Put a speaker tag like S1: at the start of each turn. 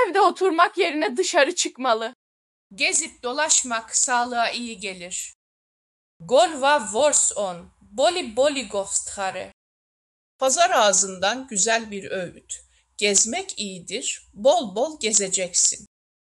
S1: Evde oturmak yerine dışarı çıkmalı.
S2: Gezip dolaşmak sağlığa iyi gelir. Golva vors on, boli boli govsthare. Pazar ağzından güzel bir öğüt. Gezmek iyidir, bol bol gezeceksin.